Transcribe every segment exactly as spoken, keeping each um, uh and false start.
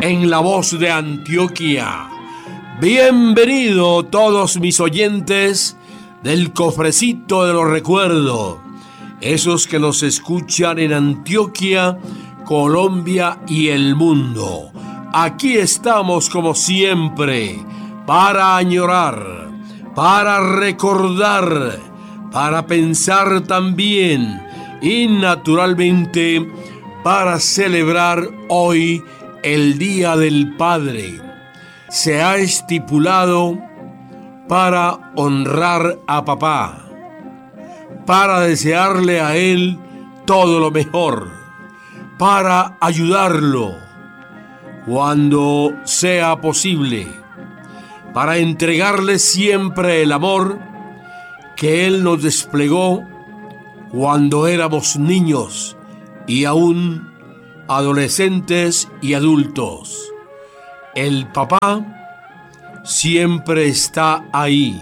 en La Voz de Antioquia. Bienvenido todos mis oyentes del cofrecito de los recuerdos, esos que nos escuchan en Antioquia, Colombia y el mundo. Aquí estamos como siempre para añorar, para recordar, para pensar también y naturalmente para celebrar hoy el Día del Padre. Se ha estipulado para honrar a papá, para desearle a él todo lo mejor, para ayudarlo cuando sea posible, para entregarle siempre el amor que él nos desplegó cuando éramos niños y aún adolescentes y adultos. El papá siempre está ahí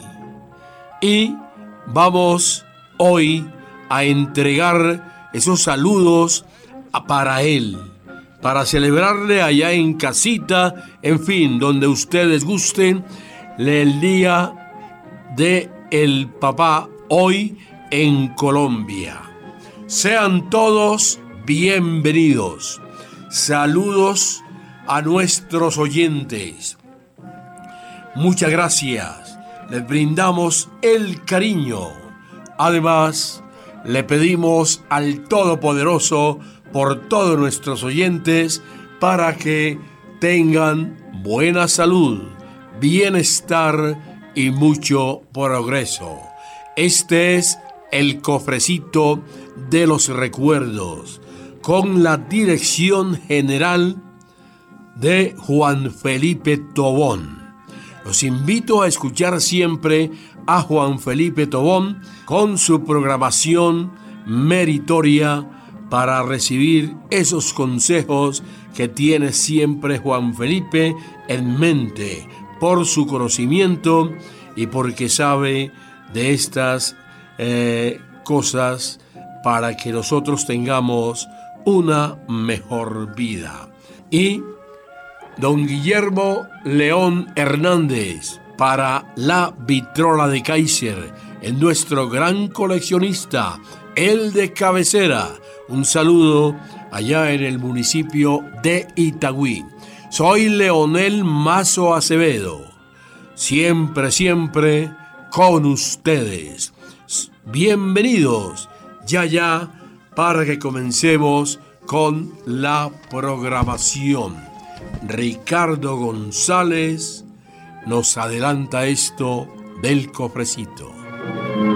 y vamos hoy a entregar esos saludos para él, para celebrarle allá en casita, en fin, donde ustedes gusten, el día de el papá hoy en Colombia. Sean todos bienvenidos. Saludos a nuestros oyentes. Muchas gracias. Les brindamos el cariño. Además, le pedimos al Todopoderoso por todos nuestros oyentes para que tengan buena salud, bienestar y mucho progreso. Este es el cofrecito de los recuerdos, con la dirección general de Juan Felipe Tobón. Los invito a escuchar siempre a Juan Felipe Tobón con su programación meritoria para recibir esos consejos que tiene siempre Juan Felipe en mente por su conocimiento y porque sabe de estas eh, cosas para que nosotros tengamos una mejor vida. Y don Guillermo León Hernández para la vitrola de Kaiser, en nuestro gran coleccionista, el de cabecera. Un saludo allá en el municipio de Itagüí. Soy Leonel Mazo Acevedo, siempre, siempre con ustedes. Bienvenidos ya, ya, para que comencemos con la programación. Ricardo González nos adelanta esto del cofrecito.